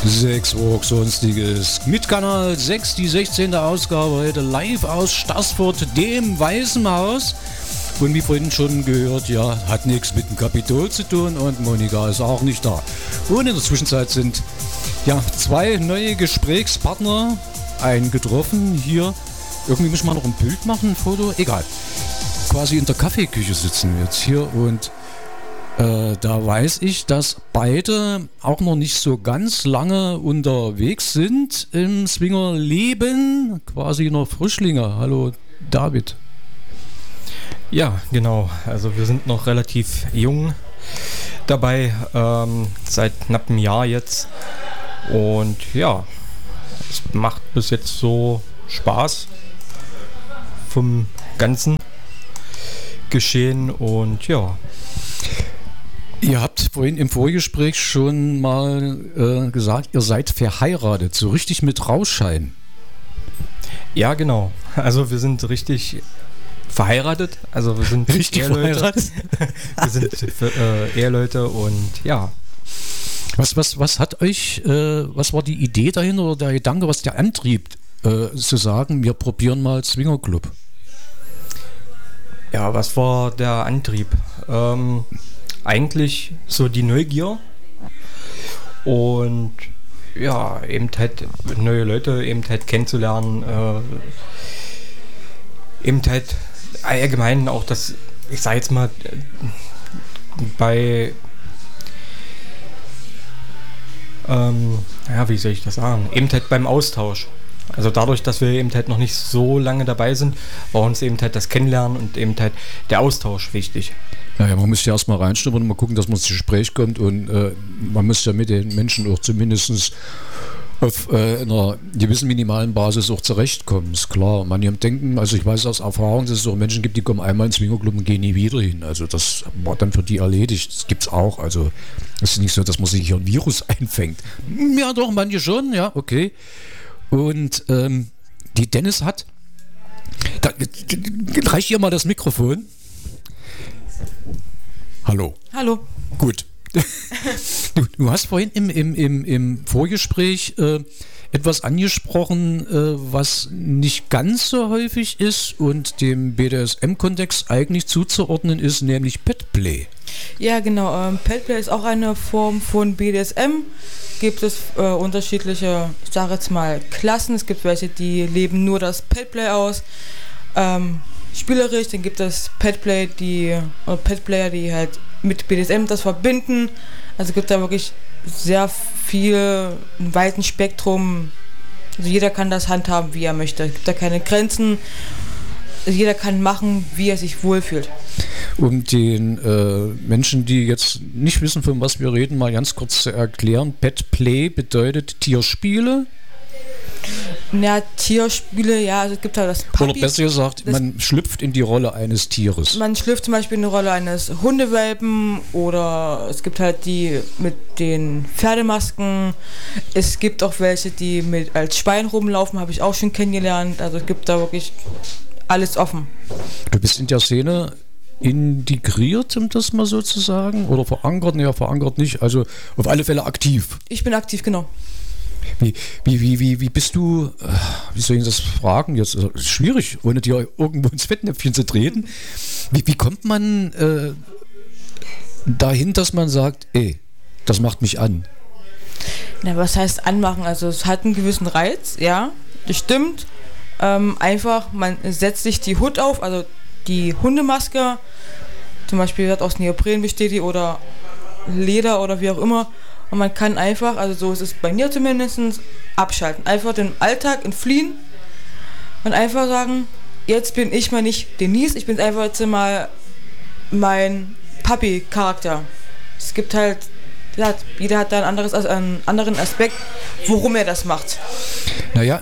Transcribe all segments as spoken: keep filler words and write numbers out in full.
Sexwalk, sonstiges. Mit Kanal sechs, die sechzehnte Ausgabe heute live aus Stassfurt, dem Weißen Haus. Und wie vorhin schon gehört, ja, hat nichts mit dem Kapitol zu tun und Monika ist auch nicht da. Und in der Zwischenzeit sind ja zwei neue Gesprächspartner eingetroffen. Hier, irgendwie muss man noch ein Bild machen, ein Foto, egal. Quasi in der Kaffeeküche sitzen wir jetzt hier und Äh, da weiß ich, dass beide auch noch nicht so ganz lange unterwegs sind im Swingerleben, quasi noch Frischlinge. Hallo David. Ja, genau. Also wir sind noch relativ jung dabei, ähm, seit knapp einem Jahr jetzt. Und ja, es macht bis jetzt so Spaß vom ganzen Geschehen und ja. Ihr habt vorhin im Vorgespräch schon mal äh, gesagt, ihr seid verheiratet, so richtig mit Rauschein. Ja, genau. Also wir sind richtig verheiratet. Also wir sind richtig Eheleute. verheiratet. Wir sind äh, Eheleute und ja. Was, was, was hat euch, äh, was war die Idee dahinter oder der Gedanke, was der Antrieb, äh, zu sagen, wir probieren mal Swingerclub? Ja, was war der Antrieb? Ähm, Eigentlich so die Neugier und ja, eben halt neue Leute eben halt kennenzulernen, äh, eben halt allgemein auch das, ich sag jetzt mal, bei, ähm, ja, wie soll ich das sagen, eben halt beim Austausch. Also dadurch, dass wir eben halt noch nicht so lange dabei sind, war uns eben halt das Kennenlernen und eben halt der Austausch wichtig. Naja, man muss ja erstmal reinschnuppern und mal gucken, dass man ins Gespräch kommt und äh, man muss ja mit den Menschen auch zumindest auf äh, einer gewissen minimalen Basis auch zurechtkommen, ist klar. Manche denken, also ich weiß aus Erfahrung, dass es auch Menschen gibt, die kommen einmal ins Swingerclub und gehen nie wieder hin. Also das war dann für die erledigt. Das gibt's auch. Also es ist nicht so, dass man sich hier ein Virus einfängt. Ja doch, manche schon, ja, okay. Und ähm, die Dennis hat, da, reicht ihr mal das Mikrofon? Hallo. Hallo. Gut. Du, du hast vorhin im, im, im, im Vorgespräch äh, etwas angesprochen, äh, was nicht ganz so häufig ist und dem B D S M-Kontext eigentlich zuzuordnen ist, nämlich Petplay. Ja, genau. Ähm, Petplay ist auch eine Form von B D S M. Gibt es äh, unterschiedliche, ich sage jetzt mal, Klassen. Es gibt welche, die leben nur das Petplay aus. Ähm, spielerisch, dann gibt es Petplay, die oder Petplayer, die halt mit B D S M das verbinden. Also es gibt da wirklich sehr viel, ein weites Spektrum. Also jeder kann das handhaben, wie er möchte. Es gibt da keine Grenzen. Also jeder kann machen, wie er sich wohlfühlt. Um den äh, Menschen, die jetzt nicht wissen, von was wir reden, mal ganz kurz zu erklären. Petplay bedeutet Tierspiele. Ja, Tierspiele, ja, also es gibt halt das Puppy. Oder besser gesagt, man schlüpft in die Rolle eines Tieres. Man schlüpft zum Beispiel in die Rolle eines Hundewelpen oder es gibt halt die mit den Pferdemasken. Es gibt auch welche, die mit als Schwein rumlaufen, habe ich auch schon kennengelernt. Also es gibt da wirklich alles offen. Du bist in der Szene integriert, um das mal so zu sagen? Oder verankert? Ja, verankert nicht. Also auf alle Fälle aktiv. Ich bin aktiv, genau. Wie, wie, wie, wie, wie bist du, wie soll ich das fragen jetzt? Also, schwierig, ohne dir irgendwo ins Fettnäpfchen zu treten. Wie, wie kommt man äh, dahin, dass man sagt, ey, das macht mich an? Na, was heißt anmachen? Also es hat einen gewissen Reiz, ja, das stimmt. Ähm, einfach, man setzt sich die Hut auf, also die Hundemaske, zum Beispiel wird aus Neopren besteht die oder Leder oder wie auch immer. Und man kann einfach, also so ist es bei mir zumindest, abschalten. Einfach den Alltag entfliehen und einfach sagen, jetzt bin ich mal nicht Denise, ich bin einfach jetzt mal mein Papi-Charakter. Es gibt halt, ja, jeder hat da ein anderes, also einen anderen Aspekt, warum er das macht. Naja,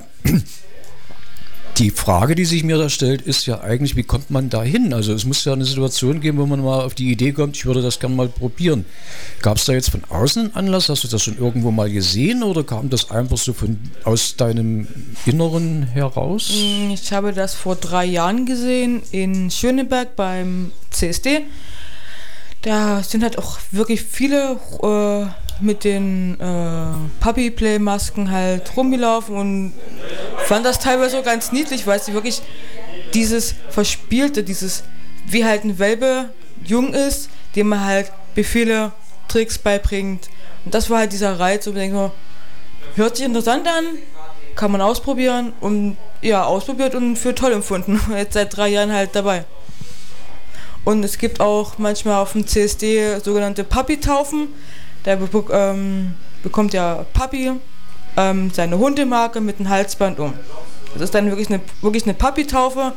die Frage, die sich mir da stellt, ist ja eigentlich, wie kommt man da hin? Also es muss ja eine Situation geben, wo man mal auf die Idee kommt, ich würde das gerne mal probieren. Gab es da jetzt von außen einen Anlass? Hast du das schon irgendwo mal gesehen oder kam das einfach so von aus deinem Inneren heraus? Ich habe das vor drei Jahren gesehen in Schöneberg beim C S D. Da sind halt auch wirklich viele äh, mit den äh, Puppy-Play-Masken halt rumgelaufen und fand das teilweise auch ganz niedlich, weil sie wirklich dieses Verspielte, dieses, wie halt ein Welpe jung ist, dem man halt Befehle, Tricks beibringt. Und das war halt dieser Reiz, und ich denke nur, hört sich interessant an, kann man ausprobieren und ja, ausprobiert und für toll empfunden. Jetzt seit drei Jahren halt dabei. Und es gibt auch manchmal auf dem C S D sogenannte Puppy-Taufen. Da be- ähm, bekommt der Puppy ähm, seine Hundemarke mit einem Halsband um. Das ist dann wirklich eine, wirklich eine Puppy-Taufe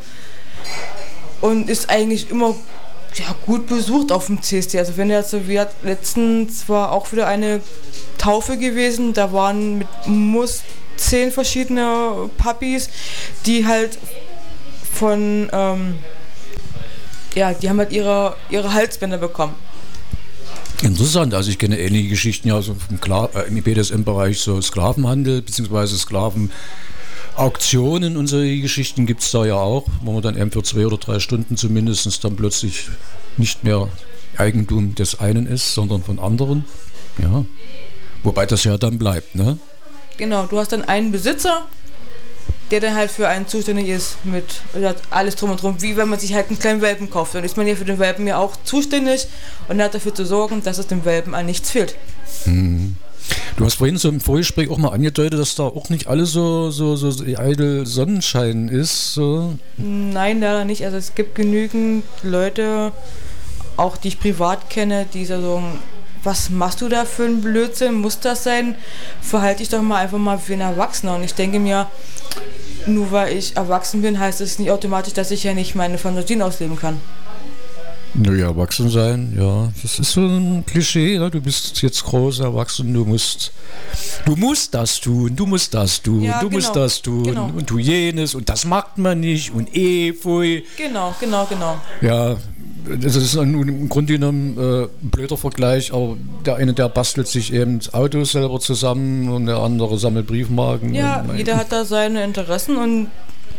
und ist eigentlich immer ja, gut besucht auf dem C S D. Also wenn er so wie hat, letztens war auch wieder eine Taufe gewesen, da waren mit Muss zehn verschiedene Puppies, die halt von ähm, ja, die haben halt ihre, ihre Halsbänder bekommen. Interessant, also ich kenne ähnliche Geschichten ja also vom Kla- äh, im B D S M-Bereich, so Sklavenhandel bzw. Sklavenauktionen und solche Geschichten gibt es da ja auch, wo man dann eben für zwei oder drei Stunden zumindest dann plötzlich nicht mehr Eigentum des einen ist, sondern von anderen. Ja. Wobei das ja dann bleibt, ne? Genau, du hast dann einen Besitzer, der dann halt für einen zuständig ist mit alles drum und drum, wie wenn man sich halt einen kleinen Welpen kauft. Dann ist man ja für den Welpen ja auch zuständig und hat dafür zu sorgen, dass es dem Welpen an nichts fehlt. Hm. Du hast vorhin so im Vorgespräch auch mal angedeutet, dass da auch nicht alles so, so, so eitel Sonnenschein ist. So. Nein, leider nicht. Also es gibt genügend Leute, auch die ich privat kenne, die sagen, was machst du da für einen Blödsinn? Muss das sein? Verhalte dich doch mal einfach mal wie ein Erwachsener. Und ich denke mir, nur weil ich erwachsen bin, heißt es nicht automatisch, dass ich ja nicht meine Fantasien ausleben kann. Naja, erwachsen sein, ja, das ist so ein Klischee, ne? Du bist jetzt groß erwachsen, du musst, du musst das tun, du musst das tun, ja, du genau, musst das tun genau. Und du jenes und das macht man nicht und eh, pfui. Genau, genau, genau. Ja, das ist im Grunde genommen äh, ein blöder Vergleich, aber der eine, der bastelt sich eben Autos selber zusammen und der andere sammelt Briefmarken. Ja, und, jeder hat da seine Interessen und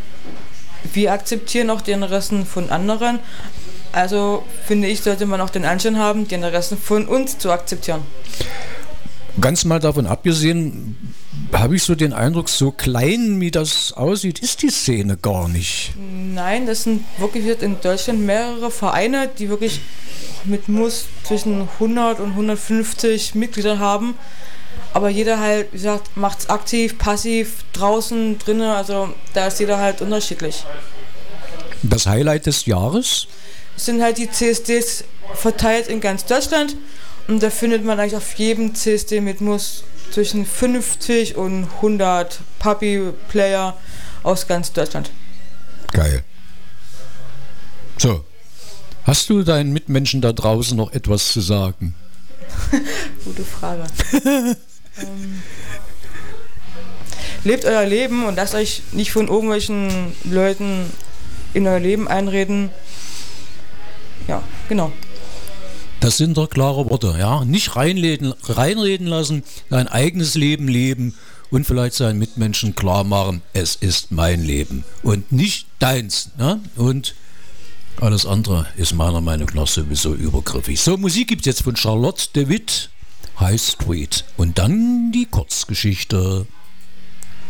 wir akzeptieren auch die Interessen von anderen. Also finde ich, sollte man auch den Anschein haben, die Interessen von uns zu akzeptieren. Ganz mal davon abgesehen, habe ich so den Eindruck, so klein wie das aussieht, ist die Szene gar nicht. Nein, das sind wirklich in Deutschland mehrere Vereine, die wirklich mit Muss zwischen hundert und hundertfünfzig Mitglieder haben. Aber jeder halt, wie gesagt, macht es aktiv, passiv, draußen, drinnen, also da ist jeder halt unterschiedlich. Das Highlight des Jahres? Es sind halt die C S Ds verteilt in ganz Deutschland und da findet man eigentlich auf jedem C S D mit Muss zwischen fünfzig und hundert Puppy-Player aus ganz Deutschland. Geil. So, hast du deinen Mitmenschen da draußen noch etwas zu sagen? Gute Frage. ähm, lebt euer Leben und lasst euch nicht von irgendwelchen Leuten in euer Leben einreden. Ja, genau. Das sind doch klare Worte, ja. Nicht reinreden, reinreden lassen, dein eigenes Leben leben und vielleicht seinen Mitmenschen klar machen, es ist mein Leben und nicht deins. Ne? Und alles andere ist meiner Meinung nach sowieso übergriffig. So, Musik gibt es jetzt von Charlotte de Witt, High Street und dann die Kurzgeschichte.